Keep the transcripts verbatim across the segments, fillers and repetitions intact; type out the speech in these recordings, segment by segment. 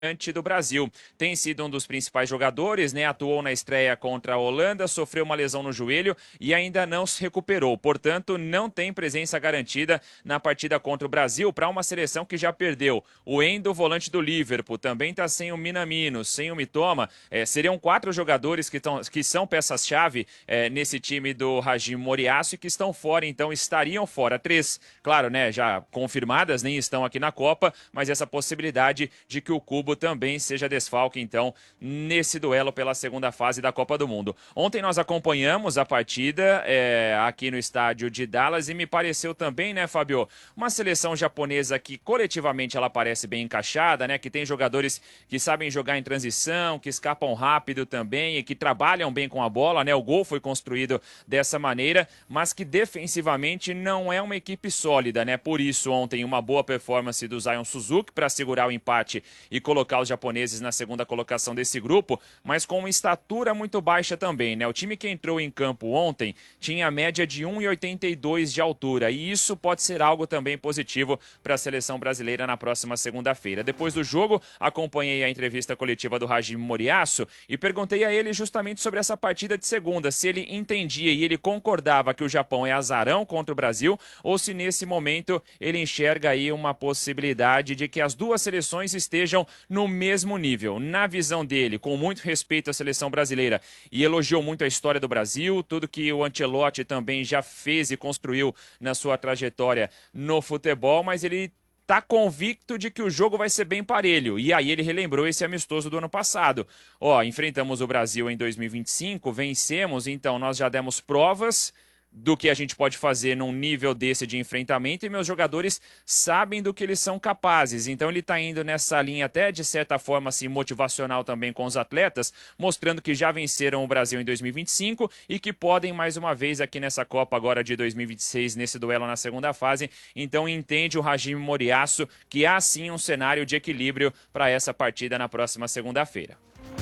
Diante do Brasil. Tem sido um dos principais jogadores, né? Atuou na estreia contra a Holanda, sofreu uma lesão no joelho e ainda não se recuperou. Portanto, não tem presença garantida na partida contra o Brasil para uma seleção que já perdeu. O Endo, volante do Liverpool, também está sem o Minamino, sem o Mitoma. É, seriam quatro jogadores que, tão, que são peças-chave é, nesse time do Hajime Moriyasu e que estão fora, então estariam fora. Três, claro, né? Já confirmadas, nem estão aqui na Copa, mas essa possibilidade de que o Cubo também seja desfalque, então, nesse duelo pela segunda fase da Copa do Mundo. Ontem nós acompanhamos a partida é, aqui no estádio de Dallas e me pareceu também, né, Fabio, uma seleção japonesa que coletivamente ela parece bem encaixada, né, que tem jogadores que sabem jogar em transição, que escapam rápido também e que trabalham bem com a bola, né, o gol foi construído dessa maneira, mas que defensivamente não é uma equipe sólida, né, por isso ontem uma boa performance do Zion Suzuki para segurar o empate e colocar os japoneses na segunda colocação desse grupo, mas com uma estatura muito baixa também, né? O time que entrou em campo ontem tinha a média de um e oitenta e dois de altura, e isso pode ser algo também positivo para a seleção brasileira na próxima segunda-feira. Depois do jogo, acompanhei a entrevista coletiva do Hajime Moriyasu e perguntei a ele justamente sobre essa partida de segunda, se ele entendia e ele concordava que o Japão é azarão contra o Brasil, ou se nesse momento ele enxerga aí uma possibilidade de que as duas seleções estejam no mesmo nível. Na visão dele, com muito respeito à seleção brasileira, e elogiou muito a história do Brasil, tudo que o Ancelotti também já fez e construiu na sua trajetória no futebol, mas ele está convicto de que o jogo vai ser bem parelho. E aí ele relembrou esse amistoso do ano passado. Ó, enfrentamos o Brasil em dois mil e vinte e cinco, vencemos, então nós já demos provas do que a gente pode fazer num nível desse de enfrentamento e meus jogadores sabem do que eles são capazes. Então ele está indo nessa linha até de certa forma assim, motivacional também com os atletas, mostrando que já venceram o Brasil em dois mil e vinte e cinco e que podem mais uma vez aqui nessa Copa agora de dois mil e vinte e seis, nesse duelo na segunda fase. Então entende o Hajime Moriyasu que há sim um cenário de equilíbrio para essa partida na próxima segunda-feira.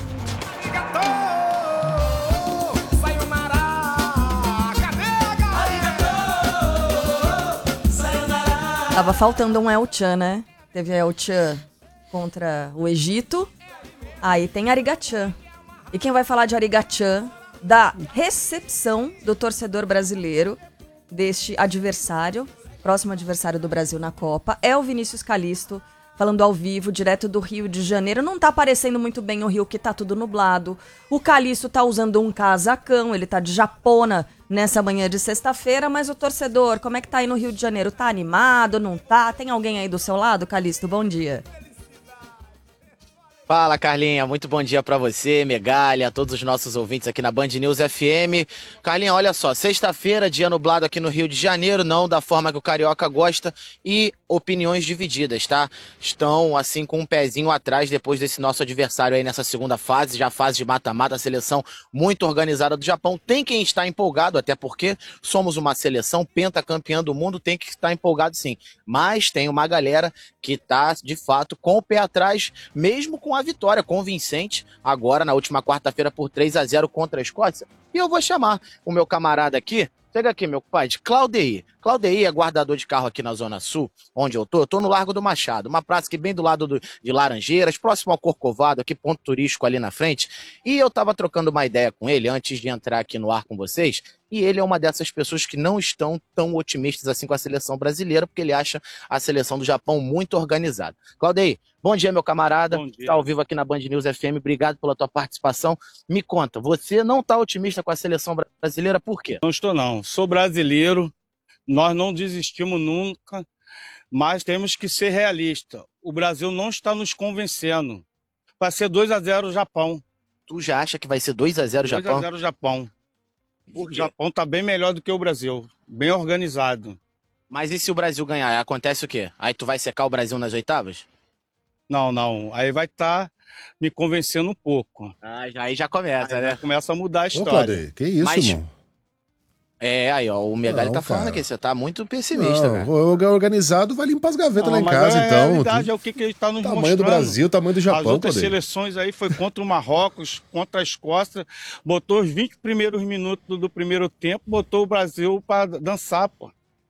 Tava faltando um El-chan, né? Teve El-chan contra o Egito. Aí tem Ariga-chan. E quem vai falar de Ariga-chan, da recepção do torcedor brasileiro deste adversário, próximo adversário do Brasil na Copa, é o Vinícius Calisto, falando ao vivo, direto do Rio de Janeiro. Não tá aparecendo muito bem o Rio, que tá tudo nublado. O Calisto tá usando um casacão, ele tá de japona nessa manhã de sexta-feira, mas o torcedor, como é que tá aí no Rio de Janeiro? Tá animado, não tá? Tem alguém aí do seu lado, Calisto? Bom dia. Fala, Carlinha, muito bom dia pra você, Megalha, todos os nossos ouvintes aqui na Band News F M. Carlinha, olha só, sexta-feira, dia nublado aqui no Rio de Janeiro, não da forma que o carioca gosta, e opiniões divididas, tá? Estão, assim, com um pezinho atrás depois desse nosso adversário aí nessa segunda fase, já fase de mata-mata, a seleção muito organizada do Japão. Tem quem está empolgado, até porque somos uma seleção pentacampeã do mundo, tem que estar empolgado sim. Mas tem uma galera que tá, de fato, com o pé atrás, mesmo com a vitória convincente, agora na última quarta-feira por três a zero contra a Escócia. E eu vou chamar o meu camarada aqui, chega aqui, meu pai, de Claudeir. Claudeir é guardador de carro aqui na Zona Sul, onde eu tô. Eu tô no Largo do Machado, uma praça aqui bem do lado do, de Laranjeiras, próximo ao Corcovado, aqui ponto turístico ali na frente. E eu tava trocando uma ideia com ele antes de entrar aqui no ar com vocês, e ele é uma dessas pessoas que não estão tão otimistas assim com a seleção brasileira, porque ele acha a seleção do Japão muito organizada. Claudeir, bom dia, meu camarada. Bom dia. Tá ao vivo aqui na Band News F M, obrigado pela tua participação. Me conta, você não tá otimista com a seleção brasileira, por quê? Não estou não, sou brasileiro, nós não desistimos nunca, mas temos que ser realistas. O Brasil não está nos convencendo. Vai ser dois a zero o Japão. Tu já acha que vai ser dois a zero o Japão? dois a zero o Japão. Por O quê? Japão está bem melhor do que o Brasil, bem organizado. Mas e se o Brasil ganhar, acontece o quê? Aí tu vai secar o Brasil nas oitavas? Não, não, aí vai estar me convencendo um pouco. Ah, já- aí já começa, Aí né? começa a mudar a Ô, história. Claudeir, que isso, Mas- irmão? É, aí ó, o Megali Não, tá falando cara. aqui, você tá muito pessimista, Não, cara. o organizado vai limpar as gavetas Não, lá em mas casa, a então. realidade é o que, que ele está nos Tamanho mostrando. do Brasil, tamanho do As Japão, outras Claudeir. seleções aí foi contra o Marrocos, contra a Escócia, botou os vinte primeiros minutos do primeiro tempo, botou o Brasil para dançar, pô.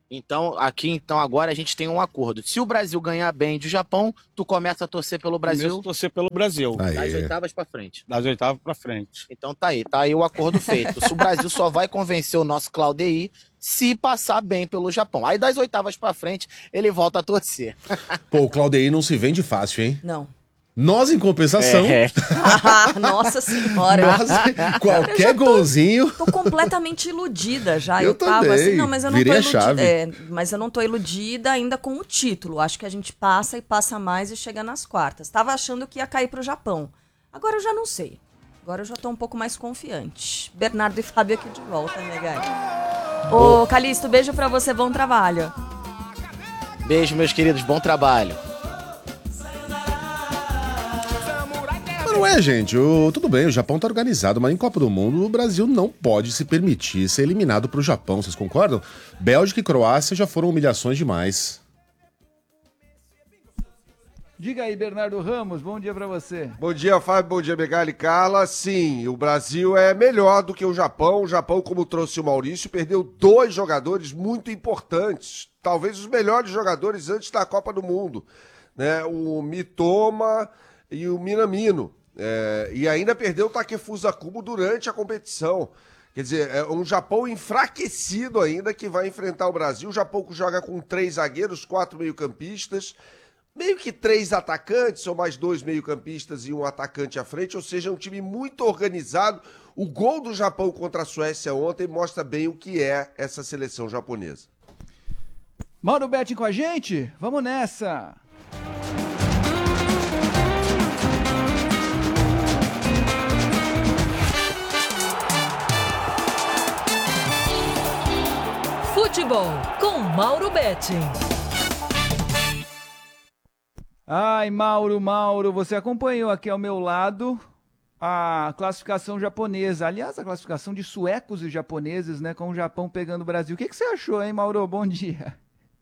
Então, aqui, então, agora a gente tem um acordo. Se o Brasil ganhar bem do Japão, tu começa a torcer pelo Brasil. Brasil Começo a torcer pelo Brasil. Aí. das oitavas pra frente. Das oitavas pra frente. Então tá aí, tá aí o acordo feito. Se o Brasil só vai convencer o nosso Claudeir se passar bem pelo Japão. Aí das oitavas pra frente, ele volta a torcer. Pô, o Claudeir não se vende fácil, hein? Não. Nós, em compensação, É. Nossa senhora. nós, qualquer golzinho... Tô completamente iludida já. Eu Eu, tava também. assim, não, mas eu não Virei tô a iludida. chave. É, mas eu não tô iludida ainda com o título. Acho que a gente passa e passa mais e chega nas quartas. Tava achando que ia cair pro Japão. Agora eu já não sei. Agora eu já tô um pouco mais confiante. Bernardo e Fábio aqui de volta, né, guys? Ô, Calixto, beijo pra você, bom trabalho. Beijo, meus queridos, bom trabalho. Mas não é, gente. O, tudo bem, o Japão tá organizado, mas em Copa do Mundo o Brasil não pode se permitir ser eliminado pro Japão, vocês concordam? Bélgica e Croácia já foram humilhações demais. Diga aí, Bernardo Ramos, bom dia pra você. Bom dia, Fábio, bom dia, Megali Carla. Sim, o Brasil é melhor do que o Japão. O Japão, como trouxe o Maurício, perdeu dois jogadores muito importantes, talvez os melhores jogadores antes da Copa do Mundo, né? O Mitoma e o Minamino. É, e ainda perdeu o Takefusa Kubo durante a competição. Quer dizer, é um Japão enfraquecido ainda que vai enfrentar o Brasil. O Japão joga com três zagueiros, quatro meio-campistas, meio que três atacantes, ou mais dois meio-campistas e um atacante à frente, ou seja, é um time muito organizado. O gol do Japão contra a Suécia ontem mostra bem o que é essa seleção japonesa. Mauro Betting com a gente? Vamos nessa! Futebol com Mauro Betting. Ai, Mauro, Mauro, você acompanhou aqui ao meu lado a classificação japonesa. Aliás, a classificação de suecos e japoneses, né? Com o Japão pegando o Brasil. O que, que você achou, hein, Mauro? Bom dia.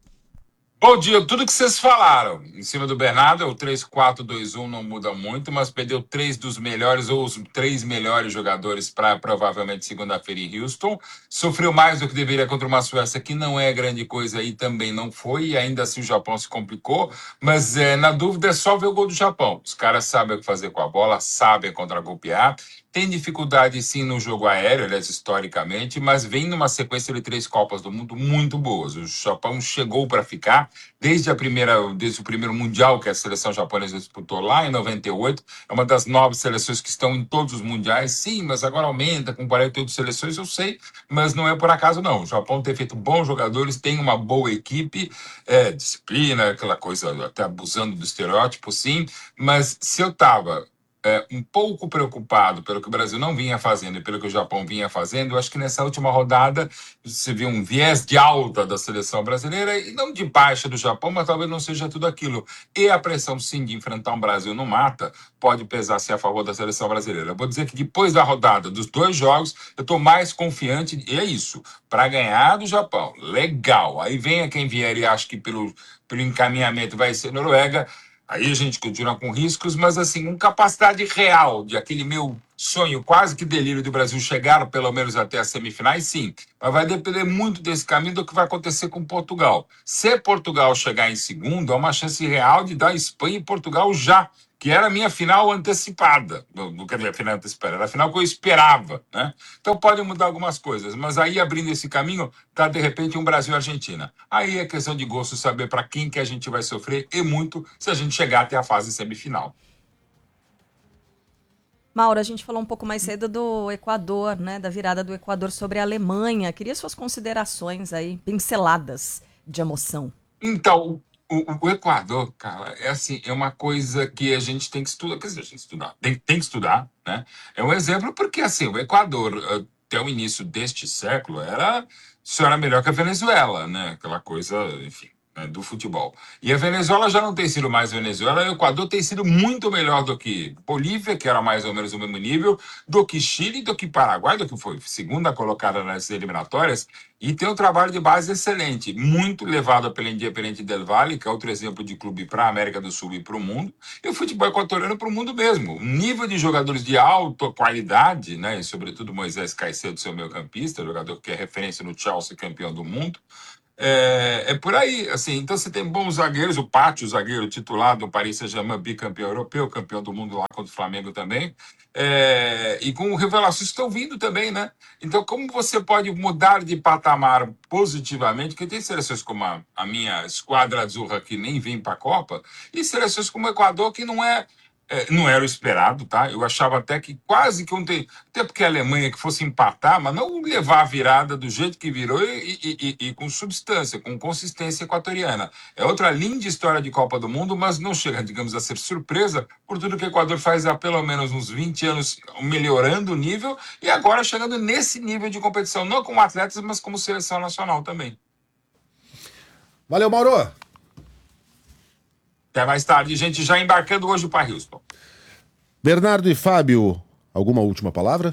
Bom dia, tudo que vocês falaram. Em cima do Bernardo, o três quatro dois um não muda muito, mas perdeu três dos melhores, ou os três melhores jogadores para provavelmente segunda-feira em Houston. Sofreu mais do que deveria contra uma Suécia, que não é grande coisa e também não foi, e ainda assim o Japão se complicou. Mas é, na dúvida é só ver o gol do Japão. Os caras sabem o que fazer com a bola, sabem contra-golpear. Tem dificuldade sim no jogo aéreo, aliás, historicamente, mas vem numa sequência de três Copas do Mundo muito boas. O Japão chegou para ficar desde, a primeira, desde o primeiro Mundial que a seleção japonesa disputou lá em noventa e oito. É uma das nove seleções que estão em todos os mundiais. Sim, mas agora aumenta com quarenta e oito seleções, eu sei, mas não é por acaso não. O Japão tem feito bons jogadores, tem uma boa equipe, é, disciplina, aquela coisa, até abusando do estereótipo, sim, mas se eu tava... É, um pouco preocupado pelo que o Brasil não vinha fazendo e pelo que o Japão vinha fazendo, eu acho que nessa última rodada você viu um viés de alta da seleção brasileira e não de baixa do Japão, mas talvez não seja tudo aquilo. E a pressão, sim, de enfrentar um Brasil no mata pode pesar-se a favor da seleção brasileira. Eu vou dizer que depois da rodada dos dois jogos, eu estou mais confiante, e é isso, para ganhar do Japão. Legal. Aí venha quem vier e acha que pelo, pelo encaminhamento vai ser Noruega. Aí a gente continua com riscos, mas assim, com capacidade real de aquele meu sonho, quase que delírio do Brasil chegar pelo menos até as semifinais, sim. Mas vai depender muito desse caminho do que vai acontecer com Portugal. Se Portugal chegar em segundo, há uma chance real de dar Espanha e Portugal já, que era a minha final antecipada. Não quer dizer, a final antecipada, era a final que eu esperava, né? Então pode mudar algumas coisas, mas aí abrindo esse caminho, tá de repente um Brasil e Argentina. Aí é questão de gosto saber para quem que a gente vai sofrer e muito se a gente chegar até a fase semifinal. Mauro, a gente falou um pouco mais cedo do Equador, né? Da virada do Equador sobre a Alemanha. Queria suas considerações aí, pinceladas de emoção. Então, O, o Equador, cara, é assim, é uma coisa que a gente tem que estudar, quer dizer, a gente estudar, tem, tem que estudar, né? É um exemplo porque, assim, o Equador, até o início deste século, era, só era melhor que a Venezuela, né? Aquela coisa, enfim, né, do futebol. E a Venezuela já não tem sido mais Venezuela, e o Equador tem sido muito melhor do que Bolívia, que era mais ou menos o mesmo nível, do que Chile, do que Paraguai, do que foi segunda colocada nas eliminatórias, e tem um trabalho de base excelente, muito levado pela Independiente del Valle, que é outro exemplo de clube para a América do Sul e para o mundo, e o futebol equatoriano para o mundo mesmo. Um nível de jogadores de alta qualidade, né, e sobretudo Moisés Caicedo, seu meio campista, jogador que é referência no Chelsea, campeão do mundo, É, é por aí, assim. Então você tem bons zagueiros, o Pátio, o zagueiro titular do Paris Saint-Germain, bicampeão europeu, campeão do mundo lá contra o Flamengo também. É, e com revelações que estão vindo também, né? Então, como você pode mudar de patamar positivamente? Porque tem seleções como a, a minha esquadra azurra que nem vem para a Copa, e seleções como o Equador que não é. É, não era o esperado, tá? Eu achava até que quase que ontem, até porque a Alemanha que fosse empatar, mas não levar a virada do jeito que virou e, e, e, e com substância, com consistência equatoriana. É outra linda história de Copa do Mundo, mas não chega, digamos, a ser surpresa por tudo que o Equador faz há pelo menos uns vinte anos melhorando o nível e agora chegando nesse nível de competição, não como atletas, mas como seleção nacional também. Valeu, Mauro! Até mais tarde, gente, já embarcando hoje para Houston. Bernardo e Fábio, alguma última palavra?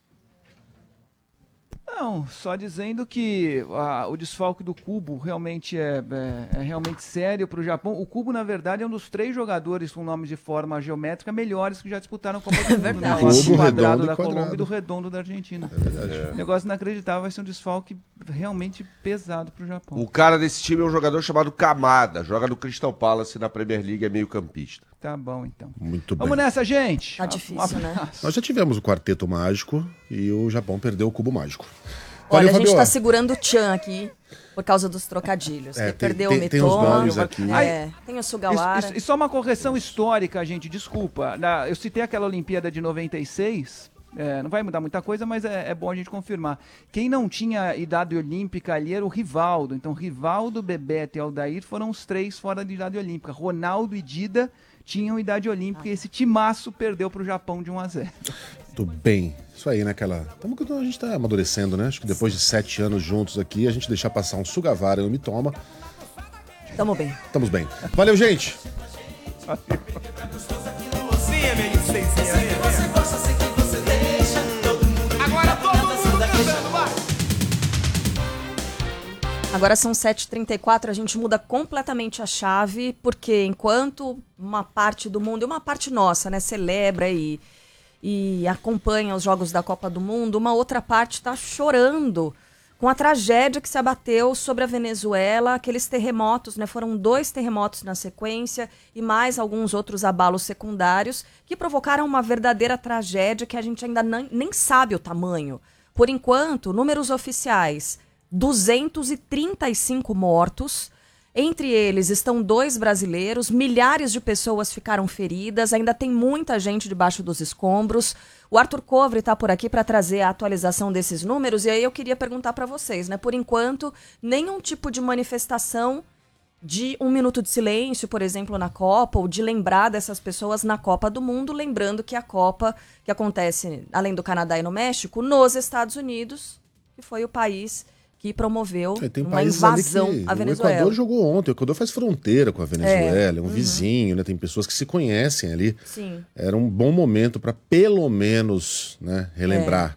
Não, só dizendo que ah, o desfalque do Kubo realmente é, é, é realmente sério para o Japão. O Kubo, na verdade, é um dos três jogadores com nomes de forma geométrica melhores que já disputaram a Copa do Mundo. Né? O Kubo, quadrado redondo da e Colômbia quadrado. e do redondo da Argentina. É verdade. É. Negócio inacreditável, vai ser um desfalque realmente pesado para o Japão. O cara desse time é um jogador chamado Kamada, joga no Crystal Palace na Premier League, é meio campista. Tá bom, então. Muito bem. Vamos nessa, gente. Tá difícil, né? Nós já tivemos o quarteto mágico e o Japão perdeu o cubo mágico. Olha, Valeu, a gente Fabio. tá segurando o Chan aqui por causa dos trocadilhos. É, Ele tem- perdeu tem- o tem uns Mitoma, nomes aqui. é, tem o Sugawara. E, e- e só uma correção histórica, gente, desculpa. Na- eu citei aquela Olimpíada de noventa e seis, é, não vai mudar muita coisa, mas é, é bom a gente confirmar. Quem não tinha idade olímpica ali era o Rivaldo. Então, Rivaldo, Bebeto e Aldair foram os três fora de idade olímpica. Ronaldo e Dida tinham idade olímpica e esse timaço perdeu para o Japão de um a zero. Muito bem. Isso aí, né? Aquela... Tamo... A gente tá amadurecendo, né? Acho que depois de sete anos juntos aqui, a gente deixar passar um Sugawara e um Mitoma. Tamo bem. Estamos bem. Valeu, gente! Agora são sete e trinta e quatro, a gente muda completamente a chave, porque enquanto uma parte do mundo, e uma parte nossa, né, celebra e, e acompanha os jogos da Copa do Mundo, uma outra parte está chorando com a tragédia que se abateu sobre a Venezuela, aqueles terremotos, né, foram dois terremotos na sequência e mais alguns outros abalos secundários que provocaram uma verdadeira tragédia que a gente ainda nem, nem sabe o tamanho. Por enquanto, números oficiais... duzentos e trinta e cinco mortos, entre eles estão dois brasileiros, milhares de pessoas ficaram feridas, ainda tem muita gente debaixo dos escombros. O Arthur Covre está por aqui para trazer a atualização desses números, e aí eu queria perguntar para vocês, né? Por enquanto, nenhum tipo de manifestação de um minuto de silêncio, por exemplo, na Copa, ou de lembrar dessas pessoas na Copa do Mundo, lembrando que a Copa, que acontece, além do Canadá e no México, nos Estados Unidos, que foi o país... que promoveu É, tem uma países ali invasão que... à O Venezuela. Equador jogou ontem. O Equador faz fronteira com a Venezuela, é, é um uhum. vizinho, né? Tem pessoas que se conhecem ali. Sim. Era um bom momento para pelo menos, né, relembrar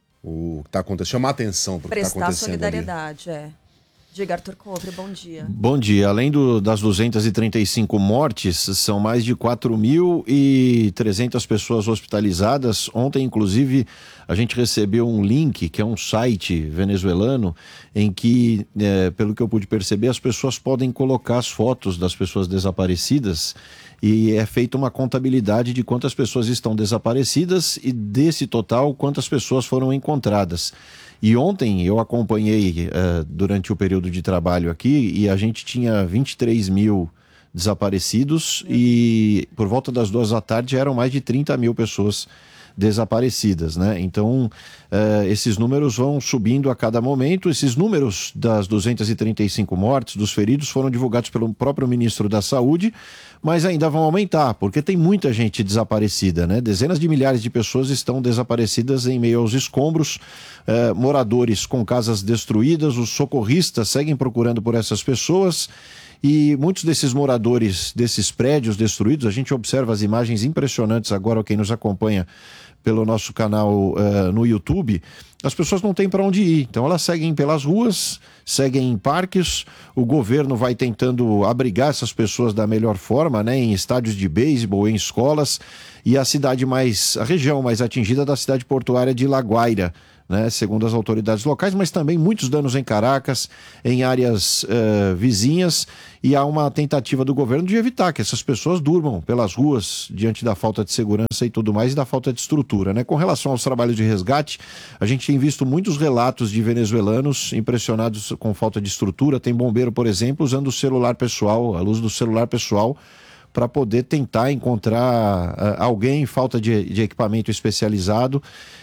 o que está acontecendo, chamar atenção para o que está Prestar acontecendo ali. solidariedade, é. Diga, Arthur Covre, bom dia. Bom dia. Além do, das duzentas e trinta e cinco mortes, são mais de quatro mil e trezentas pessoas hospitalizadas. Ontem, inclusive, a gente recebeu um link, que é um site venezuelano, em que, é, pelo que eu pude perceber, as pessoas podem colocar as fotos das pessoas desaparecidas e é feita uma contabilidade de quantas pessoas estão desaparecidas e, desse total, quantas pessoas foram encontradas. E ontem eu acompanhei uh, durante o período de trabalho aqui e a gente tinha vinte e três mil desaparecidos e por volta das duas da tarde eram mais de trinta mil pessoas desaparecidas, né? Então, uh, esses números vão subindo a cada momento. Esses números das duzentas e trinta e cinco mortes, dos feridos, foram divulgados pelo próprio ministro da Saúde, mas ainda vão aumentar, porque tem muita gente desaparecida, né? Dezenas de milhares de pessoas estão desaparecidas em meio aos escombros, uh, moradores com casas destruídas, os socorristas seguem procurando por essas pessoas. E muitos desses moradores desses prédios destruídos, a gente observa as imagens impressionantes agora, quem nos acompanha pelo nosso canal uh, no YouTube, as pessoas não têm para onde ir. Então elas seguem pelas ruas, seguem em parques, o governo vai tentando abrigar essas pessoas da melhor forma, né, em estádios de beisebol, em escolas, e a cidade mais, a região mais atingida da cidade portuária de La Guaira, né, segundo as autoridades locais, mas também muitos danos em Caracas, em áreas uh, vizinhas, e há uma tentativa do governo de evitar que essas pessoas durmam pelas ruas diante da falta de segurança e tudo mais, e da falta de estrutura, né? Com relação aos trabalhos de resgate, a gente tem visto muitos relatos de venezuelanos impressionados com falta de estrutura. Tem bombeiro, por exemplo, usando o celular pessoal, a luz do celular pessoal, para poder tentar encontrar uh, alguém em falta de, de equipamento especializado.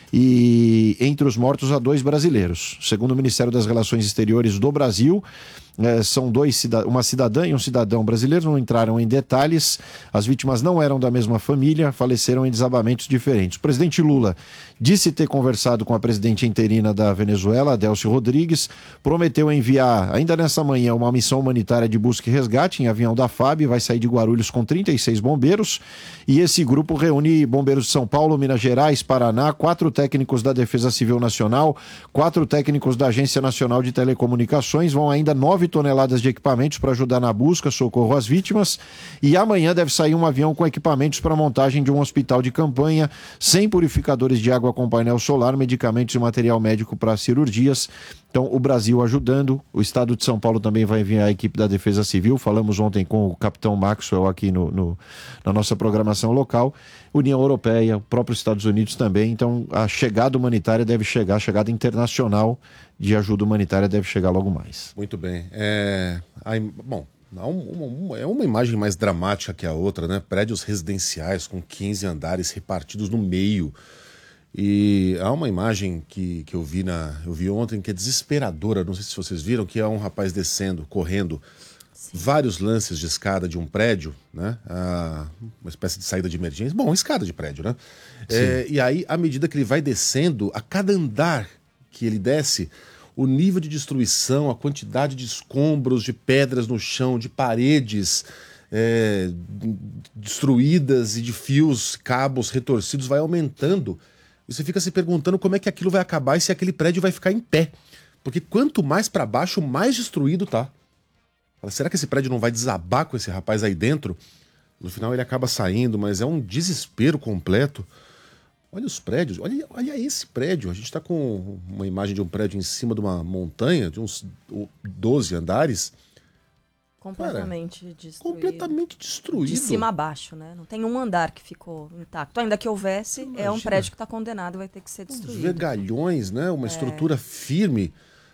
E entre os mortos há dois brasileiros. Segundo o Ministério das Relações Exteriores do Brasil, eh, são dois cida- uma cidadã e um cidadão brasileiro, não entraram em detalhes. As vítimas não eram da mesma família, faleceram em desabamentos diferentes. O presidente Lula disse ter conversado com a presidente interina da Venezuela, Delcy Rodrigues, prometeu enviar ainda nessa manhã uma missão humanitária de busca e resgate em avião da F A B, vai sair de Guarulhos com trinta e seis bombeiros, e esse grupo reúne bombeiros de São Paulo, Minas Gerais, Paraná, quatro técnicos da Defesa Civil Nacional, quatro técnicos da Agência Nacional de Telecomunicações, vão ainda nove toneladas de equipamentos para ajudar na busca, socorro às vítimas, e amanhã deve sair um avião com equipamentos para montagem de um hospital de campanha, cem purificadores de água com painel solar, medicamentos e material médico para cirurgias. Então, o Brasil ajudando, o estado de São Paulo também vai enviar a equipe da Defesa Civil, falamos ontem com o capitão Maxwell aqui no, no, na nossa programação local, União Europeia, o próprio Estados Unidos também. Então, a chegada humanitária deve chegar, a chegada internacional de ajuda humanitária deve chegar logo mais. Muito bem. É, a, bom, há um, uma, é uma imagem mais dramática que a outra, né? Prédios residenciais com quinze andares repartidos no meio. E há uma imagem que, que eu, vi na, eu vi ontem que é desesperadora, não sei se vocês viram, que é um rapaz descendo, correndo, Sim. vários lances de escada de um prédio, né? Ah, uma espécie de saída de emergência. Bom, escada de prédio, né? É, e aí, à medida que ele vai descendo, a cada andar que ele desce, o nível de destruição, a quantidade de escombros, de pedras no chão, de paredes é, destruídas e de fios, cabos retorcidos vai aumentando. E você fica se perguntando como é que aquilo vai acabar e se aquele prédio vai ficar em pé. Porque quanto mais para baixo, mais destruído tá. Será que esse prédio não vai desabar com esse rapaz aí dentro? No final ele acaba saindo, mas é um desespero completo. Olha os prédios, olha, olha esse prédio. A gente está com uma imagem de um prédio em cima de uma montanha, de uns doze andares. Completamente Cara, destruído. Completamente destruído. De cima a baixo, né? Não tem um andar que ficou intacto. Ainda que houvesse, Imagina. é um prédio que está condenado e vai ter que ser destruído. Os vergalhões, né? Uma é. estrutura firme.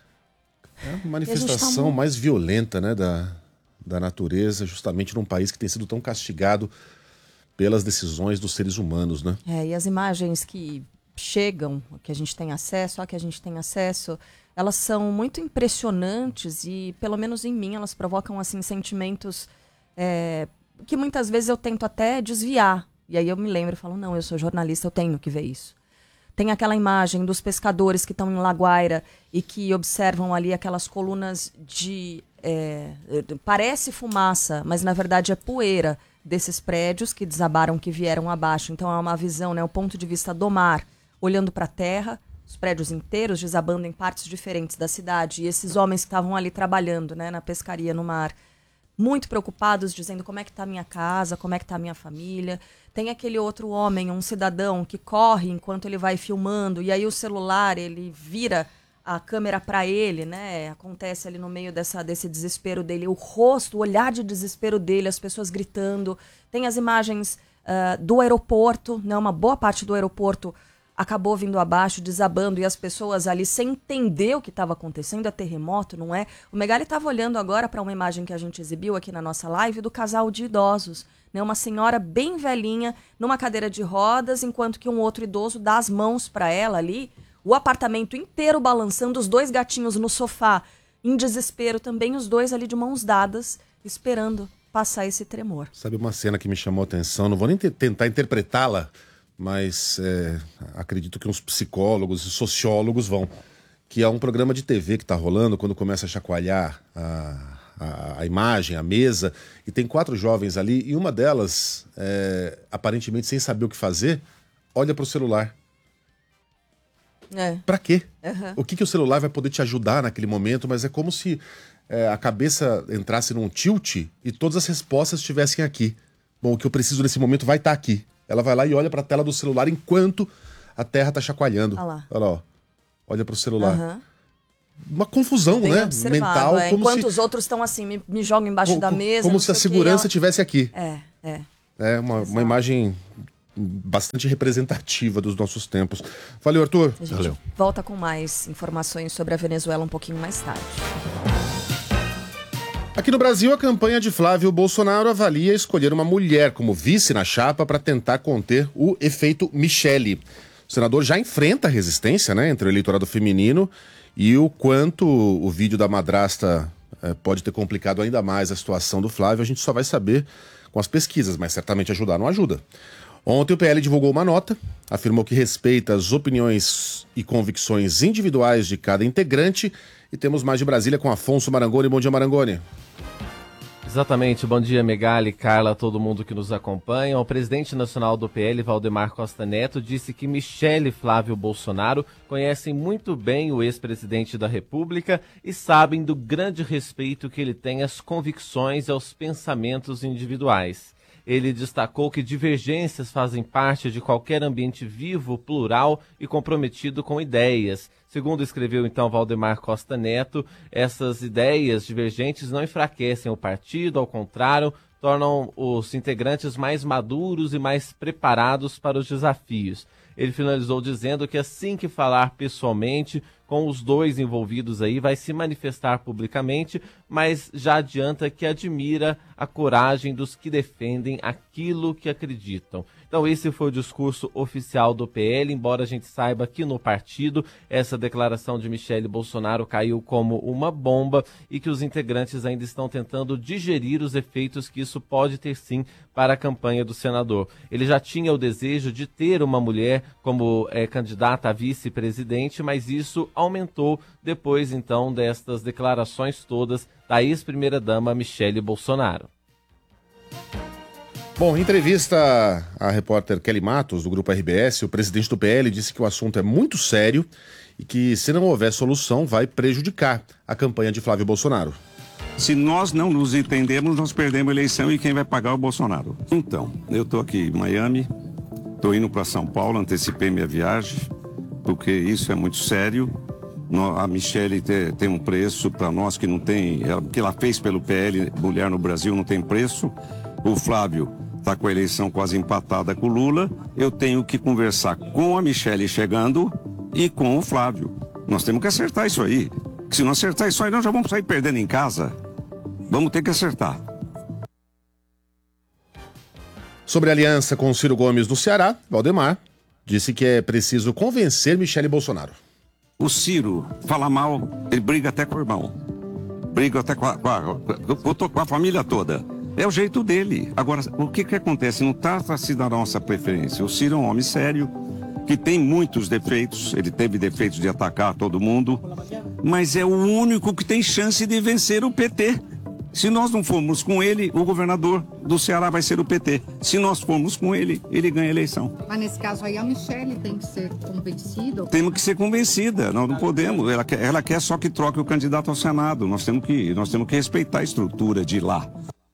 É a manifestação a tá... mais violenta, né? da, da natureza, justamente num país que tem sido tão castigado pelas decisões dos seres humanos, né? É, e as imagens que chegam, que a gente tem acesso, a que a gente tem acesso... elas são muito impressionantes e, pelo menos em mim, elas provocam assim sentimentos é, que muitas vezes eu tento até desviar. E aí eu me lembro e falo, não, eu sou jornalista, eu tenho que ver isso. Tem aquela imagem dos pescadores que estão em Laguaira e que observam ali aquelas colunas de... É, parece fumaça, mas na verdade é poeira desses prédios que desabaram, que vieram abaixo. Então é uma visão, né, o ponto de vista do mar, olhando para a terra, os prédios inteiros desabando em partes diferentes da cidade, e esses homens que estavam ali trabalhando, né, na pescaria, no mar, muito preocupados, dizendo como é que está a minha casa, como é que está a minha família. Tem aquele outro homem, um cidadão, que corre enquanto ele vai filmando, e aí o celular, ele vira a câmera para ele, né? Acontece ali no meio dessa, desse desespero dele, o rosto, o olhar de desespero dele, as pessoas gritando. Tem as imagens uh, do aeroporto, né? Uma boa parte do aeroporto acabou vindo abaixo, desabando, e as pessoas ali sem entender o que estava acontecendo, é terremoto, não é? O Megali estava olhando agora para uma imagem que a gente exibiu aqui na nossa live do casal de idosos, né? Uma senhora bem velhinha numa cadeira de rodas, enquanto que um outro idoso dá as mãos para ela ali, o apartamento inteiro balançando, os dois gatinhos no sofá, em desespero também, os dois ali de mãos dadas, esperando passar esse tremor. Sabe uma cena que me chamou a atenção, não vou nem te- tentar interpretá-la, mas é, acredito que uns psicólogos e sociólogos vão, que é um programa de T V que está rolando quando começa a chacoalhar a, a, a imagem, a mesa, e tem quatro jovens ali, e uma delas, é, aparentemente sem saber o que fazer, olha para o celular. É. Pra quê? Uhum. O que, que o celular vai poder te ajudar naquele momento? Mas é como se é, a cabeça entrasse num tilt e todas as respostas estivessem aqui. Bom, o que eu preciso nesse momento vai estar aqui. Ela vai lá e olha pra tela do celular enquanto a terra tá chacoalhando. Olha lá. Olha lá, ó. olha pro celular. Aham. Uma confusão, Bem né? observado, Mental. é. Como Enquanto se, os outros estão assim, me, me jogam embaixo como, da mesa. como não se a sei o quê, segurança eu- estivesse aqui. É, é. É uma, uma imagem bastante representativa dos nossos tempos. Valeu, Arthur. A gente Valeu. volta com mais informações sobre a Venezuela um pouquinho mais tarde. Aqui no Brasil, a campanha de Flávio Bolsonaro avalia escolher uma mulher como vice na chapa para tentar conter o efeito Michele. O senador já enfrenta a resistência, né, entre o eleitorado feminino e o quanto o vídeo da madrasta eh, pode ter complicado ainda mais a situação do Flávio, a gente só vai saber com as pesquisas, mas certamente ajudar não ajuda. Ontem o P L divulgou uma nota, afirmou que respeita as opiniões e convicções individuais de cada integrante. E temos mais de Brasília com Afonso Marangoni. Bom dia, Marangoni. Exatamente, bom dia Megali, Carla, todo mundo que nos acompanha. O presidente nacional do P L, Valdemar Costa Neto, disse que Michele e Flávio Bolsonaro conhecem muito bem o ex-presidente da República e sabem do grande respeito que ele tem às convicções e aos pensamentos individuais. Ele destacou que divergências fazem parte de qualquer ambiente vivo, plural e comprometido com ideias. Segundo escreveu então Valdemar Costa Neto, essas ideias divergentes não enfraquecem o partido, ao contrário, tornam os integrantes mais maduros e mais preparados para os desafios. Ele finalizou dizendo que assim que falar pessoalmente com os dois envolvidos aí, vai se manifestar publicamente, mas já adianta que admira a coragem dos que defendem aquilo que acreditam. Então esse foi o discurso oficial do P L, embora a gente saiba que no partido essa declaração de Michele Bolsonaro caiu como uma bomba e que os integrantes ainda estão tentando digerir os efeitos que isso pode ter sim para a campanha do senador. Ele já tinha o desejo de ter uma mulher como é, candidata a vice-presidente, mas isso aumentou depois então destas declarações todas da ex-primeira-dama Michele Bolsonaro. Bom, em entrevista à repórter Kelly Matos, do Grupo R B S, o presidente do P L disse que o assunto é muito sério e que, se não houver solução, vai prejudicar a campanha de Flávio Bolsonaro. Se nós não nos entendermos, nós perdemos a eleição e quem vai pagar é o Bolsonaro. Então, eu estou aqui em Miami, estou indo para São Paulo, antecipei minha viagem, porque isso é muito sério. A Michele tem um preço para nós que não tem, o que ela fez pelo P L, mulher no Brasil, não tem preço. O Flávio está com a eleição quase empatada com o Lula. Eu tenho que conversar com a Michele chegando e com o Flávio. Nós temos que acertar isso aí. Se não acertar isso aí, nós já vamos sair perdendo em casa. Vamos ter que acertar. Sobre a aliança com Ciro Gomes no Ceará, Valdemar disse que é preciso convencer Michele Bolsonaro. O Ciro fala mal, ele briga até com o irmão. Briga até com a, com a, com a família toda. É o jeito dele. Agora, o que que acontece? Não trata-se da nossa preferência. O Ciro é um homem sério, que tem muitos defeitos. Ele teve defeitos de atacar todo mundo. Mas é o único que tem chance de vencer o P T. Se nós não formos com ele, o governador do Ceará vai ser o P T. Se nós formos com ele, ele ganha a eleição. Mas nesse caso aí a Michele tem que ser convencida? Temos que ser convencida, nós não podemos. Ela quer, ela quer só que troque o candidato ao Senado. Nós temos que, nós temos que respeitar a estrutura de lá.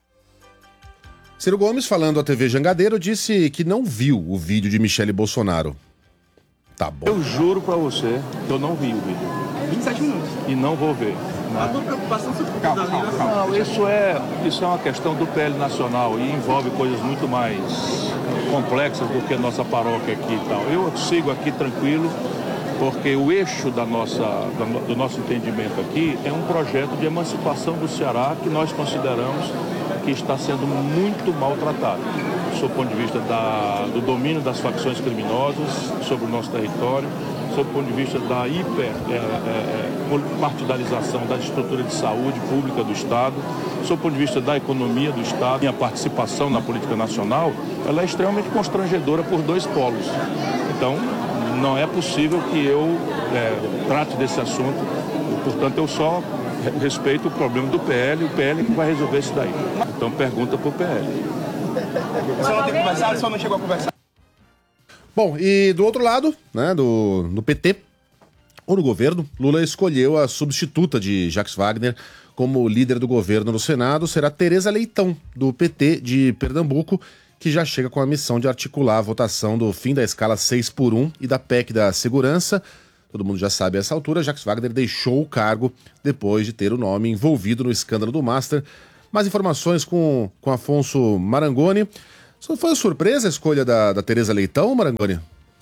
Ciro Gomes, falando à T V Jangadeiro, disse que não viu o vídeo de Michele Bolsonaro. Tá bom. Eu juro pra você que eu não vi o vídeo. vinte e sete minutos. E não vou ver. A tua preocupação sobre o calma, calma, calma. Não, isso é, isso é uma questão do P L nacional e envolve coisas muito mais complexas do que a nossa paróquia aqui e tal. Eu sigo aqui tranquilo, porque o eixo da nossa, do nosso entendimento aqui é um projeto de emancipação do Ceará que nós consideramos que está sendo muito maltratado, sob o ponto de vista da, do domínio das facções criminosas sobre o nosso território, sob o ponto de vista da hiper é, é, partidarização da estrutura de saúde pública do Estado, sob o ponto de vista da economia do Estado e a participação na política nacional, ela é extremamente constrangedora por dois polos. Então, não é possível que eu é, trate desse assunto, portanto, eu só respeito o problema do P L, o P L que vai resolver isso daí. Então pergunta pro P L. Só não tem conversado, só não chegou a conversar. Bom, e do outro lado, né, do, no P T, ou no governo, Lula escolheu a substituta de Jacques Wagner como líder do governo no Senado. Será Tereza Leitão, do P T de Pernambuco, que já chega com a missão de articular a votação do fim da escala seis por um e da P E C da Segurança. Todo mundo já sabe a essa altura, Jacques Wagner deixou o cargo depois de ter o nome envolvido no escândalo do Master. Mais informações com, com Afonso Marangoni. Foi uma surpresa a escolha da, da Tereza Leitão, Marangoni?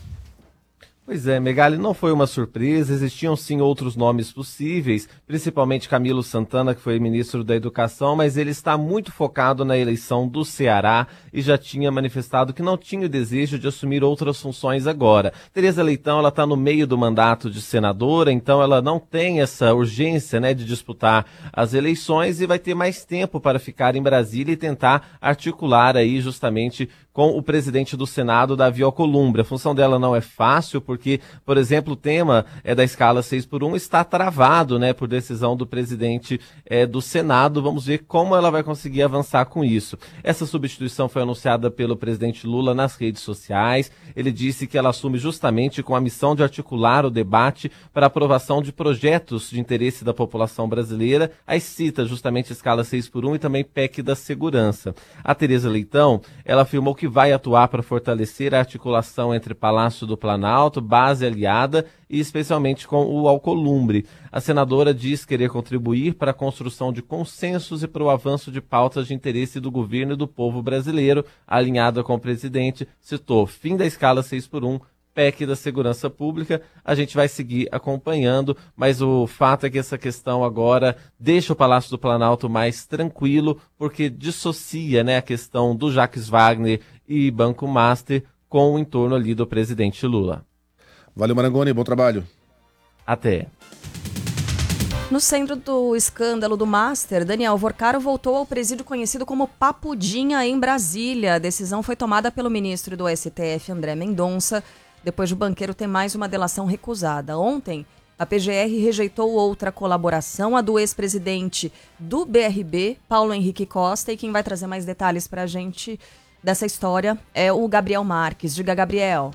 Pois é, Megali, não foi uma surpresa, existiam sim outros nomes possíveis, principalmente Camilo Santana, que foi ministro da Educação, mas ele está muito focado na eleição do Ceará e já tinha manifestado que não tinha o desejo de assumir outras funções agora. Tereza Leitão, ela está no meio do mandato de senadora, então ela não tem essa urgência, né, de disputar as eleições e vai ter mais tempo para ficar em Brasília e tentar articular aí justamente com o presidente do Senado, Davi Alcolumbre. A função dela não é fácil, porque, por exemplo, o tema é da escala seis por um está travado, né, por decisão do presidente é, do Senado. Vamos ver como ela vai conseguir avançar com isso. Essa substituição foi anunciada pelo presidente Lula nas redes sociais. Ele disse que ela assume justamente com a missão de articular o debate para aprovação de projetos de interesse da população brasileira. Aí cita justamente escala seis por um e também P E C da segurança. A Tereza Leitão, ela afirmou que vai atuar para fortalecer a articulação entre Palácio do Planalto, base aliada e especialmente com o Alcolumbre. A senadora diz querer contribuir para a construção de consensos e para o avanço de pautas de interesse do governo e do povo brasileiro, alinhada com o presidente. Citou fim da escala seis por um, P E C da segurança pública. A gente vai seguir acompanhando, mas o fato é que essa questão agora deixa o Palácio do Planalto mais tranquilo, porque dissocia, né, a questão do Jacques Wagner e Banco Master com o entorno ali do presidente Lula. Valeu, Marangoni, bom trabalho. Até. No centro do escândalo do Master, Daniel Vorcaro voltou ao presídio conhecido como Papudinha, em Brasília. A decisão foi tomada pelo ministro do S T F, André Mendonça, depois do banqueiro ter mais uma delação recusada. Ontem, a P G R rejeitou outra colaboração, a do ex-presidente do B R B, Paulo Henrique Costa, e quem vai trazer mais detalhes para a gente dessa história é o Gabriel Marques. Diga, Gabriel.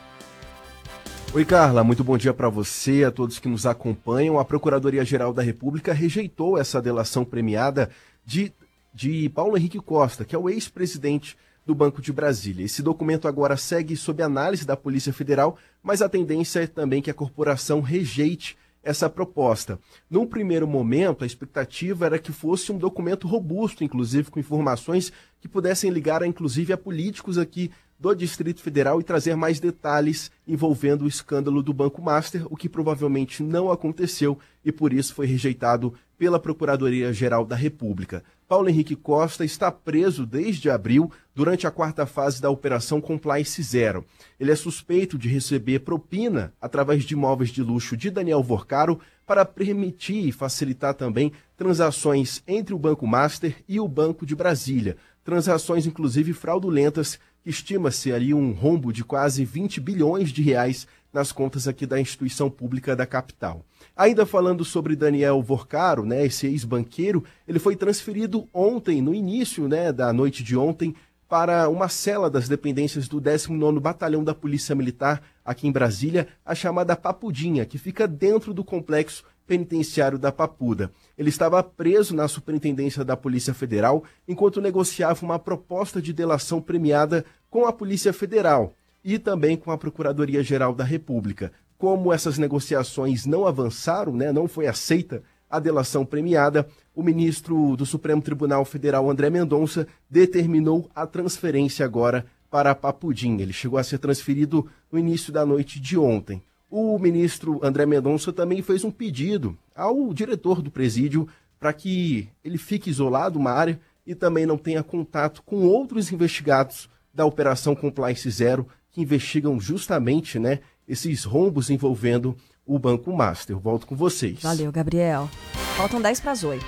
Oi, Carla, muito bom dia para você, a todos que nos acompanham. A Procuradoria-Geral da República rejeitou essa delação premiada de, de Paulo Henrique Costa, que é o ex-presidente do Banco de Brasília. Esse documento agora segue sob análise da Polícia Federal, mas a tendência é também que a corporação rejeite essa proposta. Num primeiro momento, a expectativa era que fosse um documento robusto, inclusive com informações que pudessem ligar, inclusive, a políticos aqui do Distrito Federal e trazer mais detalhes envolvendo o escândalo do Banco Master, o que provavelmente não aconteceu e por isso foi rejeitado pela Procuradoria-Geral da República. Paulo Henrique Costa está preso desde abril durante a quarta fase da Operação Compliance Zero. Ele é suspeito de receber propina através de imóveis de luxo de Daniel Vorcaro para permitir e facilitar também transações entre o Banco Master e o Banco de Brasília. Transações, inclusive, fraudulentas, que estima-se ali um rombo de quase vinte bilhões de reais nas contas aqui da instituição pública da capital. Ainda falando sobre Daniel Vorcaro, né, esse ex-banqueiro, ele foi transferido ontem, no início, né, da noite de ontem, para uma cela das dependências do décimo nono Batalhão da Polícia Militar aqui em Brasília, a chamada Papudinha, que fica dentro do complexo penitenciário da Papuda. Ele estava preso na Superintendência da Polícia Federal enquanto negociava uma proposta de delação premiada com a Polícia Federal e também com a Procuradoria-Geral da República. Como essas negociações não avançaram, né, não foi aceita a delação premiada, o ministro do Supremo Tribunal Federal, André Mendonça, determinou a transferência agora para a Papudinha. Ele chegou a ser transferido no início da noite de ontem. O ministro André Mendonça também fez um pedido ao diretor do presídio para que ele fique isolado uma área e também não tenha contato com outros investigados da Operação Compliance Zero, que investigam justamente, né, esses rombos envolvendo o Banco Master. Eu volto com vocês. Valeu, Gabriel. Faltam dez para as oito.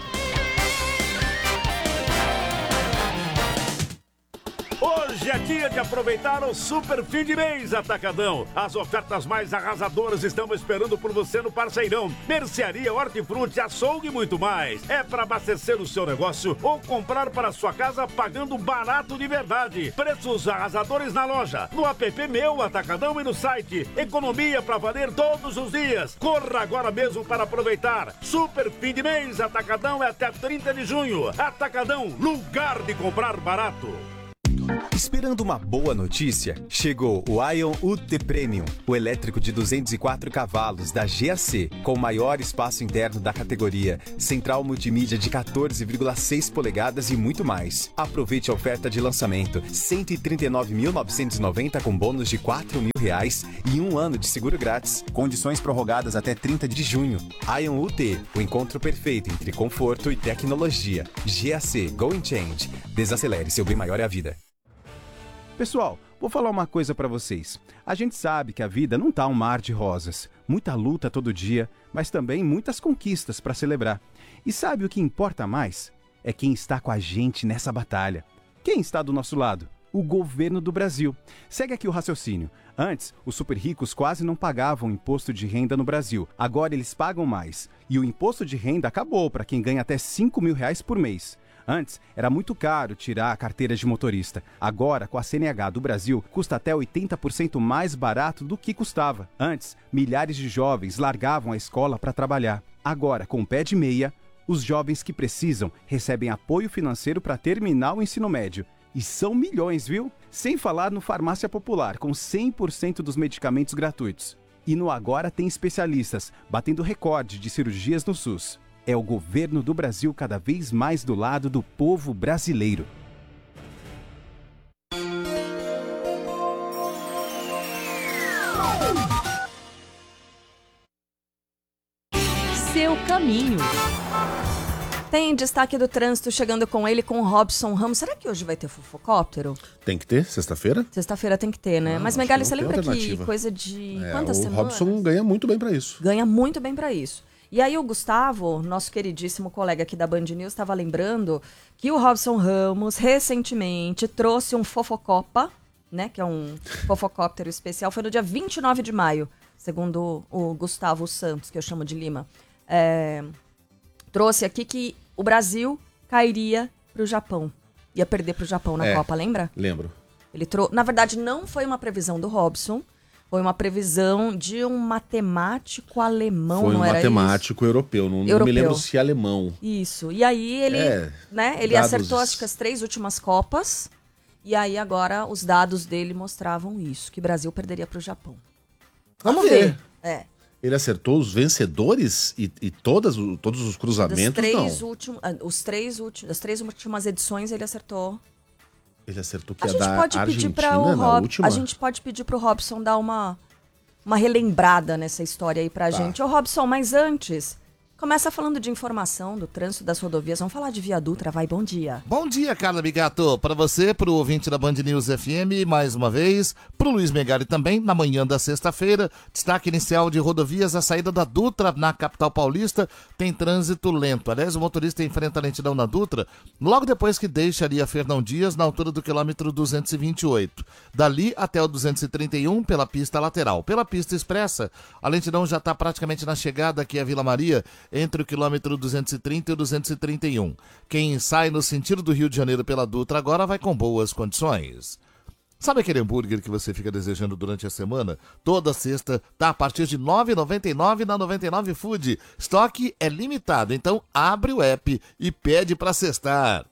Hoje é dia de aproveitar o super fim de mês Atacadão. As ofertas mais arrasadoras estão esperando por você no Parceirão. Mercearia, hortifruti, açougue e muito mais. É para abastecer o seu negócio ou comprar para sua casa pagando barato de verdade. Preços arrasadores na loja, no app Meu Atacadão e no site. Economia para valer todos os dias. Corra agora mesmo para aproveitar. Super fim de mês Atacadão é até trinta de junho. Atacadão, lugar de comprar barato. Esperando uma boa notícia? Chegou o Ion U T Premium, o elétrico de duzentos e quatro cavalos da G A C, com o maior espaço interno da categoria, central multimídia de quatorze vírgula seis polegadas e muito mais. Aproveite a oferta de lançamento, cento e trinta e nove mil novecentos e noventa com bônus de quatro mil reais e um ano de seguro grátis. Condições prorrogadas até trinta de junho. Ion U T, o encontro perfeito entre conforto e tecnologia. G A C Going Change. Desacelere, seu bem maior é a vida. Pessoal, vou falar uma coisa pra vocês. A gente sabe que a vida não tá um mar de rosas. Muita luta todo dia, mas também muitas conquistas pra celebrar. E sabe o que importa mais? É quem está com a gente nessa batalha. Quem está do nosso lado? O governo do Brasil. Segue aqui o raciocínio. Antes, os super ricos quase não pagavam imposto de renda no Brasil. Agora eles pagam mais. E o imposto de renda acabou para quem ganha até cinco mil reais por mês. Antes, era muito caro tirar a carteira de motorista. Agora, com a C N H do Brasil, custa até oitenta por cento mais barato do que custava. Antes, milhares de jovens largavam a escola para trabalhar. Agora, com o pé de meia, os jovens que precisam recebem apoio financeiro para terminar o ensino médio. E são milhões, viu? Sem falar no Farmácia Popular, com cem por cento dos medicamentos gratuitos. E no Agora tem especialistas, batendo recorde de cirurgias no SUS. É o governo do Brasil cada vez mais do lado do povo brasileiro. Seu caminho. Tem destaque do trânsito chegando com ele, com o Robson Ramos. Será que hoje vai ter fofocóptero? Tem que ter, sexta-feira? Sexta-feira tem que ter, né? Ah, Mas, acho Megali, que você não tem lembra que alternativa. coisa de É, quantas o semanas? Robson ganha muito bem pra isso. Ganha muito bem pra isso. E aí o Gustavo, nosso queridíssimo colega aqui da Band News, estava lembrando que o Robson Ramos recentemente trouxe um fofocopa, né? Que é um fofocóptero especial. Foi no dia vinte e nove de maio, segundo o Gustavo Santos, que eu chamo de Lima. É, trouxe aqui que o Brasil cairia pro Japão. Ia perder pro Japão na É, Copa, lembra? Lembro. Ele trou... Na verdade, não foi uma previsão do Robson, foi uma previsão de um matemático alemão, Foi um não era matemático europeu, não, não Europeu. me lembro se alemão. isso? Isso. E aí ele, É, né, ele dados- acertou acho que as três últimas Copas, e aí agora os dados dele mostravam isso, que o Brasil perderia pro Japão. Vamos ver. É. Ele acertou os vencedores e, e todas, o- todos os Das cruzamentos, três não. últimos, ah, os três últimos, as três últimas edições ele acertou. Ele acertou que A é gente da pode pedir Argentina para o na Rob... última. A gente pode pedir pro Robson dar uma uma relembrada nessa história aí pra Tá. gente. Ô Robson, mas antes, começa falando de informação do trânsito das rodovias. Vamos falar de Via Dutra, vai, bom dia. Bom dia, Carla Bigato. Para você, para o ouvinte da Band News F M, mais uma vez. Para o Luiz Megali também, na manhã da sexta-feira. Destaque inicial de rodovias, a saída da Dutra na capital paulista tem trânsito lento. Aliás, o motorista enfrenta a lentidão na Dutra logo depois que deixa ali a Fernão Dias, na altura do quilômetro duzentos e vinte e oito. Dali até o duzentos e trinta e um, pela pista lateral. Pela pista expressa, a lentidão já está praticamente na chegada aqui a Vila Maria, entre o quilômetro duzentos e trinta e o duzentos e trinta e um. Quem sai no sentido do Rio de Janeiro pela Dutra agora vai com boas condições. Sabe aquele hambúrguer que você fica desejando durante a semana? Toda sexta tá a partir de nove reais e noventa e nove centavos na noventa e nove Food. Estoque é limitado, então abre o app e pede para sextar.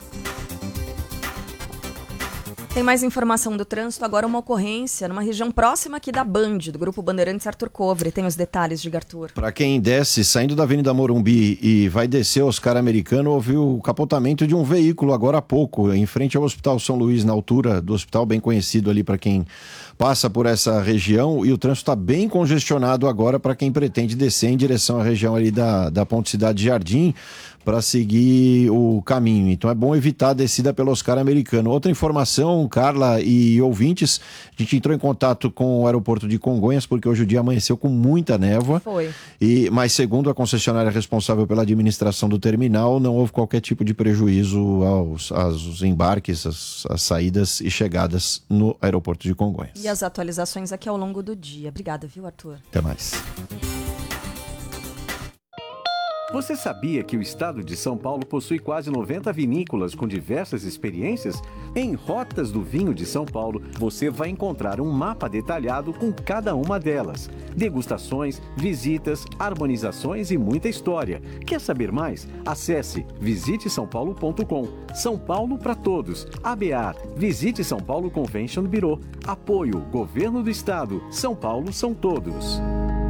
Tem mais informação do trânsito, agora uma ocorrência numa região próxima aqui da Band, do Grupo Bandeirantes Arthur Covre. Tem os detalhes, de Arthur. Para quem desce, saindo da Avenida Morumbi e vai descer Oscar Americano, houve o capotamento de um veículo agora há pouco, em frente ao Hospital São Luís, na altura do hospital, bem conhecido ali para quem passa por essa região, e o trânsito está bem congestionado agora para quem pretende descer em direção à região ali da, da Ponte Cidade Jardim, para seguir o caminho. Então é bom evitar a descida pelo Oscar Americano. Outra informação, Carla e ouvintes, a gente entrou em contato com o aeroporto de Congonhas, porque hoje o dia amanheceu com muita névoa. Foi. E, mas segundo a concessionária responsável pela administração do terminal, não houve qualquer tipo de prejuízo aos, aos embarques, às, às saídas e chegadas no aeroporto de Congonhas. E as atualizações aqui ao longo do dia. Obrigada, viu, Arthur? Até mais. Você sabia que o estado de São Paulo possui quase noventa vinícolas com diversas experiências? Em Rotas do Vinho de São Paulo, você vai encontrar um mapa detalhado com cada uma delas. Degustações, visitas, harmonizações e muita história. Quer saber mais? Acesse visite são paulo ponto com. São Paulo para todos. A B A R, Visite São Paulo Convention Bureau. Apoio, Governo do Estado. São Paulo são todos.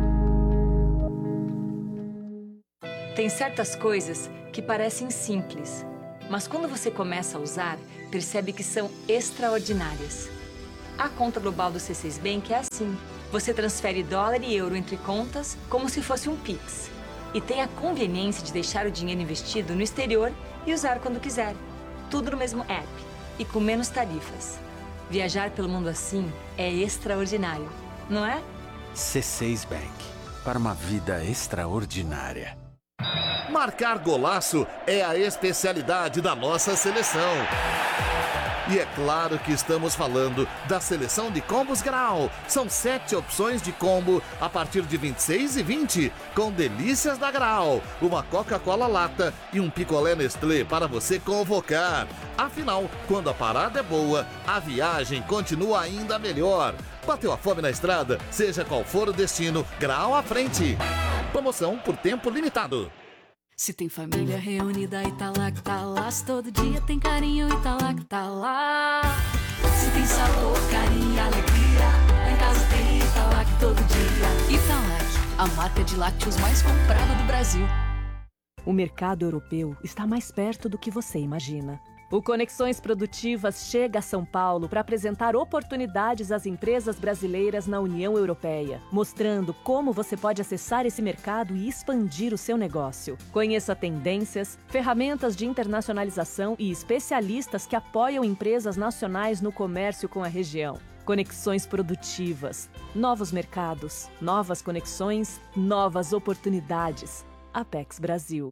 Tem certas coisas que parecem simples, mas quando você começa a usar, percebe que são extraordinárias. A conta global do C seis Bank é assim. Você transfere dólar e euro entre contas como se fosse um Pix. E tem a conveniência de deixar o dinheiro investido no exterior e usar quando quiser. Tudo no mesmo app e com menos tarifas. Viajar pelo mundo assim é extraordinário, não é? C seis Bank. Para uma vida extraordinária. Marcar golaço é a especialidade da nossa seleção. E é claro que estamos falando da seleção de combos Grau. São sete opções de combo a partir de vinte e seis e vinte, com delícias da Grau, uma Coca-Cola lata e um picolé Nestlé para você convocar. Afinal, quando a parada é boa, a viagem continua ainda melhor. Bateu a fome na estrada? Seja qual for o destino, Grau à frente. Promoção por tempo limitado. Se tem família reunida e tá lá que tá lá, se todo dia tem carinho e tá lá que tá lá. Se tem sabor, carinho e alegria, lá em casa tem Italac todo dia. Italac, a marca de lácteos mais comprada do Brasil. O mercado europeu está mais perto do que você imagina. O Conexões Produtivas chega a São Paulo para apresentar oportunidades às empresas brasileiras na União Europeia, mostrando como você pode acessar esse mercado e expandir o seu negócio. Conheça tendências, ferramentas de internacionalização e especialistas que apoiam empresas nacionais no comércio com a região. Conexões Produtivas. Novos mercados, novas conexões, novas oportunidades. Apex Brasil.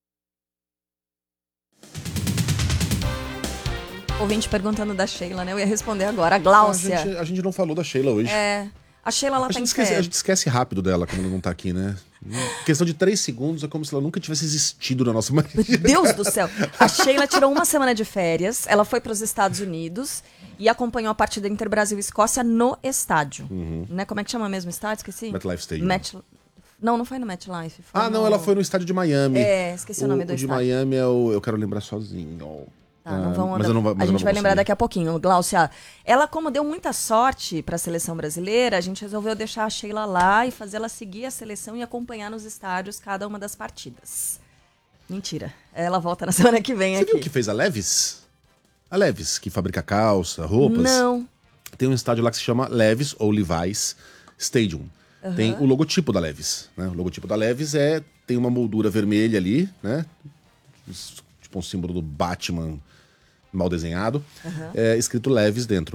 Ouvinte perguntando da Sheila, né? Eu ia responder agora. A Gláucia. A gente, a gente não falou da Sheila hoje. É. A Sheila, ela a tá gente em esquece, pé. A gente esquece rápido dela quando ela não tá aqui, né? Em questão de três segundos, é como se ela nunca tivesse existido na nossa Meu Deus do céu. A Sheila tirou uma semana de férias. Ela foi para os Estados Unidos e acompanhou a partida Inter Brasil e Escócia no estádio. Uhum. Né? Como é que chama mesmo o estádio? Esqueci. MetLife Stadium. Met... Não, não foi no MetLife. Foi Ah, no... não, ela foi no estádio de Miami. É, esqueci o, o nome do o de estádio. Miami é o Eu Quero Lembrar Sozinho. Tá, não vamos Ah, mas eu não, mas a eu gente não vai vou lembrar conseguir. daqui a pouquinho. Gláucia, ela como deu muita sorte para a seleção brasileira, a gente resolveu deixar a Sheila lá e fazer ela seguir a seleção e acompanhar nos estádios cada uma das partidas. Mentira. Ela volta na semana que vem Você aqui. viu o que fez a Levis? A Levis, que fabrica calça, roupas. Não. Tem um estádio lá que se chama Levis ou Levi's Stadium. Uhum. Tem o logotipo da Levis, né? O logotipo da Levis é tem uma moldura vermelha ali, né? Tipo um símbolo do Batman mal desenhado, Uhum. é, escrito Levis dentro.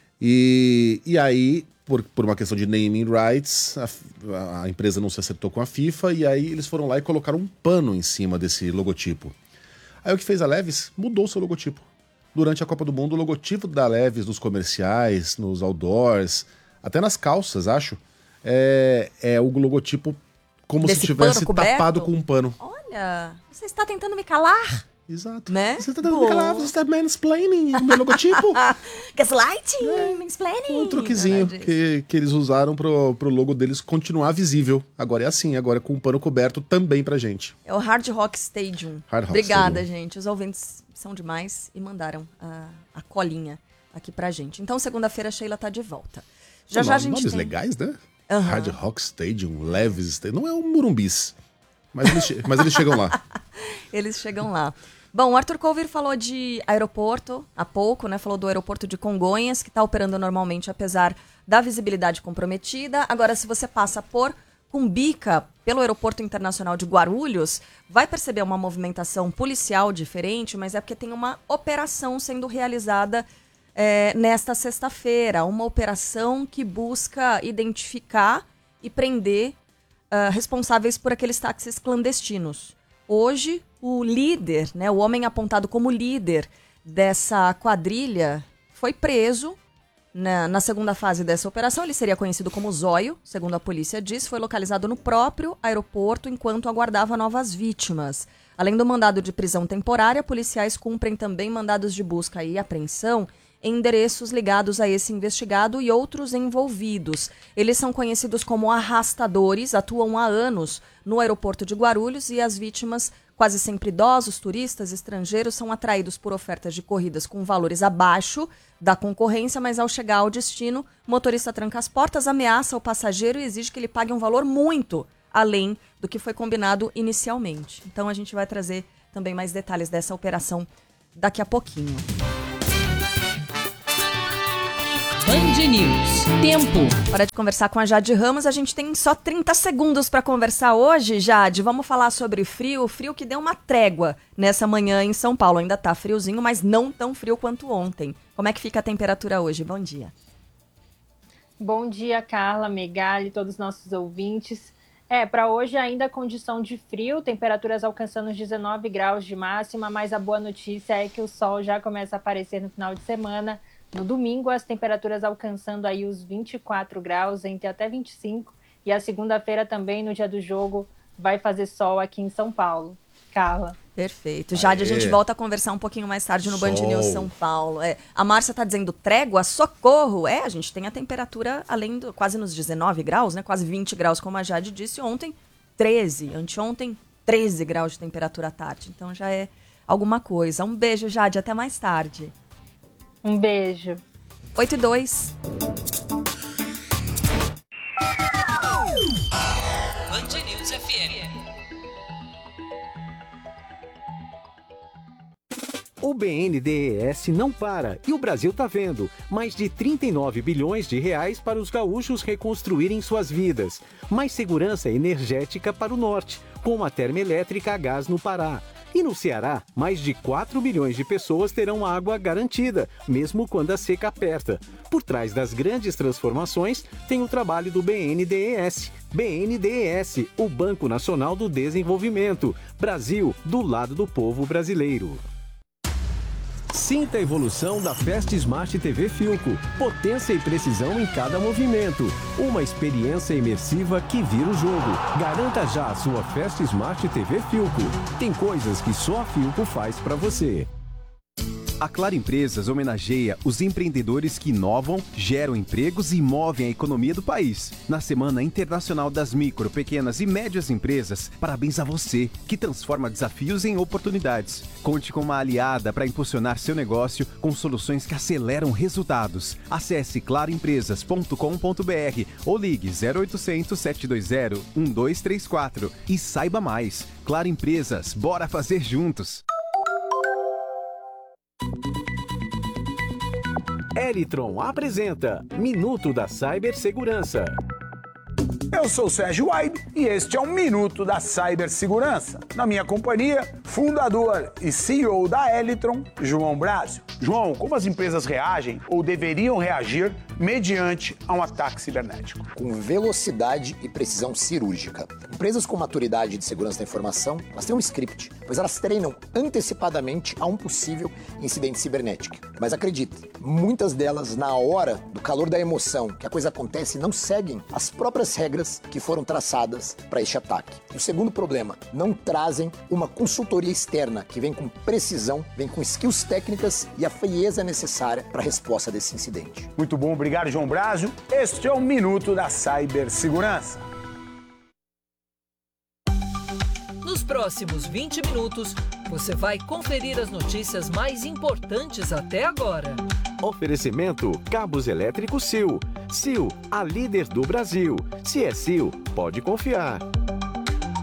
E, e aí, por, por uma questão de naming rights, a, a empresa não se acertou com a FIFA e aí eles foram lá e colocaram um pano em cima desse logotipo. Aí o que fez a Levis? Mudou o seu logotipo. Durante a Copa do Mundo, o logotipo da Levis nos comerciais, nos outdoors, até nas calças, acho, é, é o logotipo como Desse se tivesse pano coberto? tapado com um pano. Olha, você está tentando me calar? Exato. Né? Você está tentando me calar, você está mansplaining o meu logotipo. Gaslighting, mansplaining. Um truquezinho que, que eles usaram pro, pro logo deles continuar visível. Agora é assim, agora é com um pano coberto também pra gente. É o Hard Rock Stadium. Hard Rock Obrigada, Stadium. gente. Os ouvintes são demais e mandaram a, a colinha aqui pra gente. Então, segunda-feira, a Sheila tá de volta. Já São já a no- gente nomes tem... legais, né? Aham. Hard Rock Stadium, Levis Stadium. Não é um Murumbis, mas eles, che- mas eles chegam lá. Eles chegam lá. Bom, o Arthur Colvir falou de aeroporto há pouco, né? Falou do aeroporto de Congonhas, que está operando normalmente, apesar da visibilidade comprometida. Agora, se você passa por Cumbica, pelo Aeroporto Internacional de Guarulhos, vai perceber uma movimentação policial diferente, mas é porque tem uma operação sendo realizada é, nesta sexta-feira. Uma operação que busca identificar e prender ah, responsáveis por aqueles táxis clandestinos. Hoje, o líder, né, o homem apontado como líder dessa quadrilha, foi preso Na, na segunda fase dessa operação, ele seria conhecido como Zóio, segundo a polícia diz, foi localizado no próprio aeroporto enquanto aguardava novas vítimas. Além do mandado de prisão temporária, policiais cumprem também mandados de busca e apreensão em endereços ligados a esse investigado e outros envolvidos. Eles são conhecidos como arrastadores, atuam há anos no aeroporto de Guarulhos e as vítimas, quase sempre idosos, turistas, estrangeiros, são atraídos por ofertas de corridas com valores abaixo da concorrência, mas ao chegar ao destino, o motorista tranca as portas, ameaça o passageiro e exige que ele pague um valor muito além do que foi combinado inicialmente. Então a gente vai trazer também mais detalhes dessa operação daqui a pouquinho. Band News. Tempo. Hora de conversar com a Jade Ramos. A gente tem só trinta segundos para conversar hoje, Jade. Vamos falar sobre frio. Frio que deu uma trégua nessa manhã em São Paulo. Ainda tá friozinho, mas não tão frio quanto ontem. Como é que fica a temperatura hoje? Bom dia. Bom dia, Carla, Megali, todos os nossos ouvintes. É, para hoje ainda condição de frio, temperaturas alcançando os dezenove graus de máxima, mas a boa notícia é que o sol já começa a aparecer no final de semana. No domingo, as temperaturas alcançando aí os vinte e quatro graus, entre até vinte e cinco. E a segunda-feira também, no dia do jogo, vai fazer sol aqui em São Paulo. Carla. Perfeito. Jade, Aê. A gente volta a conversar um pouquinho mais tarde no Sol. Band News São Paulo. É, a Márcia tá dizendo trégua, socorro. É, a gente tem a temperatura além do quase nos dezenove graus, né? Quase vinte graus, como a Jade disse. Ontem, treze. Anteontem, treze graus de temperatura à tarde. Então já é alguma coisa. Um beijo, Jade. Até mais tarde. Um beijo. oito e dois. Band News F M. O B N D E S não para e o Brasil tá vendo. Mais de trinta e nove bilhões de reais para os gaúchos reconstruírem suas vidas. Mais segurança energética para o norte, com uma termoelétrica a gás no Pará. E no Ceará, mais de quatro milhões de pessoas terão água garantida, mesmo quando a seca aperta. Por trás das grandes transformações, tem o trabalho do B N D E S. B N D E S, o Banco Nacional do Desenvolvimento. Brasil, do lado do povo brasileiro. Sinta a evolução da Fast Smart T V Philco. Potência e precisão em cada movimento. Uma experiência imersiva que vira o jogo. Garanta já a sua Fast Smart T V Philco. Tem coisas que só a Philco faz para você. A Claro Empresas homenageia os empreendedores que inovam, geram empregos e movem a economia do país. Na Semana Internacional das Micro, Pequenas e Médias Empresas, parabéns a você, que transforma desafios em oportunidades. Conte com uma aliada para impulsionar seu negócio com soluções que aceleram resultados. Acesse claro empresas ponto com ponto b r ou ligue zero oitocentos, sete dois zero, um dois três quatro e saiba mais. Claro Empresas, bora fazer juntos! Elitron apresenta Minuto da Cibersegurança. Eu sou o Sérgio Aido e este é um Minuto da Cibersegurança. Na minha companhia, fundador e C E O da Elitron, João Brásio. João, como as empresas reagem ou deveriam reagir mediante a um ataque cibernético? Com velocidade e precisão cirúrgica. Empresas com maturidade de segurança da informação, elas têm um script, pois elas treinam antecipadamente a um possível incidente cibernético. Mas acredite, muitas delas, na hora do calor da emoção que a coisa acontece, não seguem as próprias regras que foram traçadas para este ataque. E o segundo problema, não trazem uma consultoria externa que vem com precisão, vem com skills técnicas e a frieza necessária para a resposta desse incidente. Muito bom, obrigado, João Brásio. Este é o Minuto da Cibersegurança. Nos próximos vinte minutos, você vai conferir as notícias mais importantes até agora. Oferecimento Cabos Elétricos Sil. Sil, a líder do Brasil. Se é Sil, pode confiar.